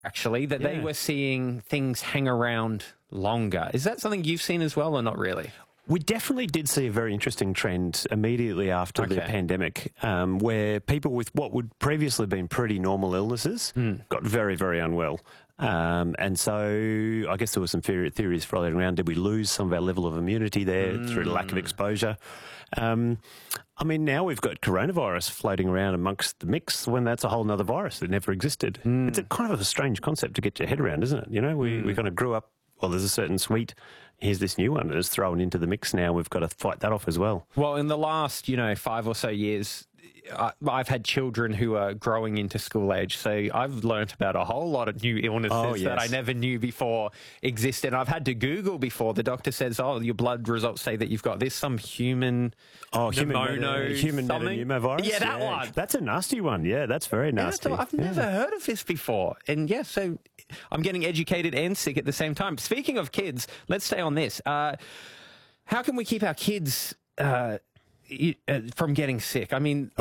actually, that they Yeah. were seeing things hang around longer. Is that something you've seen as well or not really? We definitely did see a very interesting trend immediately after the Okay. pandemic, where people with what would previously have been pretty normal illnesses got very, very unwell. And so I guess there were some theories floating around. Did we lose some of our level of immunity there through the lack of exposure? I mean, now we've got coronavirus floating around amongst the mix when that's a whole other virus that never existed. It's a kind of a strange concept to get your head around, isn't it? You know, we kind of grew up, well, there's a certain sweet, here's this new one that is thrown into the mix now. We've got to fight that off as well. Well, in the last, 5 or so years, I've had children who are growing into school age, so I've learnt about a whole lot of new illnesses that I never knew before existed. I've had to Google before. The doctor says, your blood results say that you've got this, some human human metapneumovirus. Yeah, that one. That's a nasty one. Yeah, that's very nasty. I've never heard of this before. And so I'm getting educated and sick at the same time. Speaking of kids, let's stay on this. How can we keep our kids from getting sick? I mean,